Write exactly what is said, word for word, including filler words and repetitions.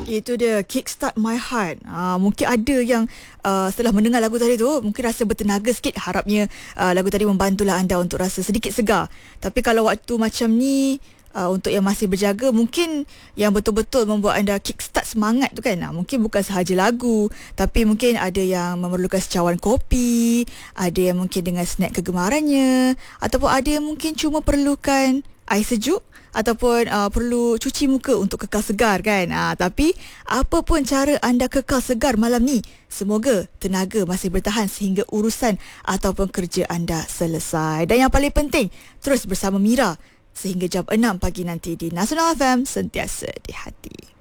Itu dia Kickstart My Heart. uh, Mungkin ada yang uh, setelah mendengar lagu tadi tu mungkin rasa bertenaga sikit. Harapnya uh, lagu tadi membantulah anda untuk rasa sedikit segar. Tapi kalau waktu macam ni, Uh, untuk yang masih berjaga, mungkin yang betul-betul membuat anda kickstart semangat tu kan, uh, mungkin bukan sahaja lagu, tapi mungkin ada yang memerlukan secawan kopi, ada yang mungkin dengan snack kegemarannya, ataupun ada yang mungkin cuma perlukan air sejuk, ataupun uh, perlu cuci muka untuk kekal segar kan. uh, Tapi apa pun cara anda kekal segar malam ni, semoga tenaga masih bertahan sehingga urusan ataupun kerja anda selesai. Dan yang paling penting, terus bersama Mira sehingga jam enam pagi nanti di Nasional F M, sentiasa di hati.